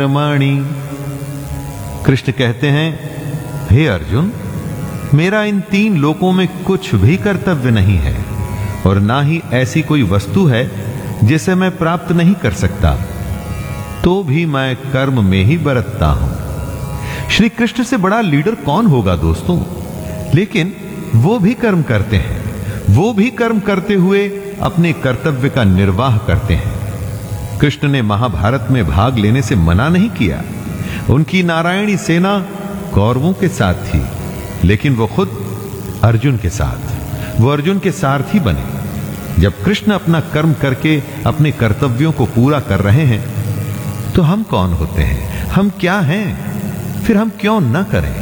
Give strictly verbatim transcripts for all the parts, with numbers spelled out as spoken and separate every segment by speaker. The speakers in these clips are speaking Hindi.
Speaker 1: कर्मणि। कृष्ण कहते हैं, हे अर्जुन, मेरा इन तीन लोकों में कुछ भी कर्तव्य नहीं है और ना ही ऐसी कोई वस्तु है जिसे मैं प्राप्त नहीं कर सकता, तो भी मैं कर्म में ही बरतता हूं। श्री कृष्ण से बड़ा लीडर कौन होगा दोस्तों? लेकिन वो भी कर्म करते हैं, वो भी कर्म करते हुए अपने कर्तव्य का निर्वाह करते हैं। कृष्ण ने महाभारत में भाग लेने से मना नहीं किया। उनकी नारायणी सेना कौरवों के साथ थी, लेकिन वो खुद अर्जुन के साथ, वो अर्जुन के सारथी बने। जब कृष्ण अपना कर्म करके अपने कर्तव्यों को पूरा कर रहे हैं, तो हम कौन होते हैं? हम क्या हैं? फिर हम क्यों न करें?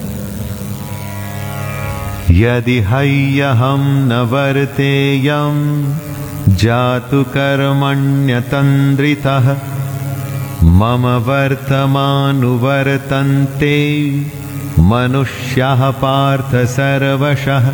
Speaker 1: यदि हय्यहं न वर्तेयं जातु कर्मण्यतन्द्रितः मम वर्तमानुवर्तन्ते मनुष्याः पार्थ सर्वशः।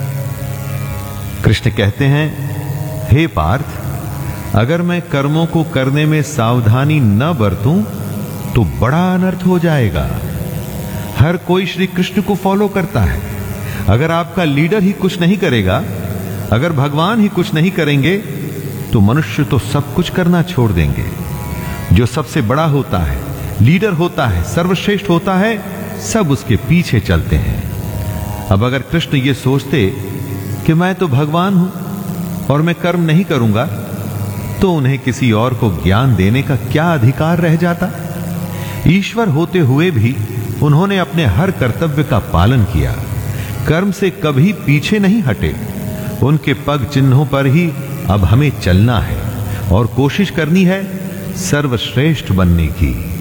Speaker 1: कृष्ण कहते हैं, हे पार्थ, अगर मैं कर्मों को करने में सावधानी न बरतूं तो बड़ा अनर्थ हो जाएगा। हर कोई श्री कृष्ण को फॉलो करता है। अगर आपका लीडर ही कुछ नहीं करेगा, अगर भगवान ही कुछ नहीं करेंगे, तो मनुष्य तो सब कुछ करना छोड़ देंगे। जो सबसे बड़ा होता है, लीडर होता है, सर्वश्रेष्ठ होता है, सब उसके पीछे चलते हैं। अब अगर कृष्ण ये सोचते कि मैं तो भगवान हूं और मैं कर्म नहीं करूंगा, तो उन्हें किसी और को ज्ञान देने का क्या अधिकार रह जाता? ईश्वर होते हुए भी उन्होंने अपने हर कर्तव्य का पालन किया, कर्म से कभी पीछे नहीं हटे। उनके पग चिन्हों पर ही अब हमें चलना है और कोशिश करनी है सर्वश्रेष्ठ बनने की।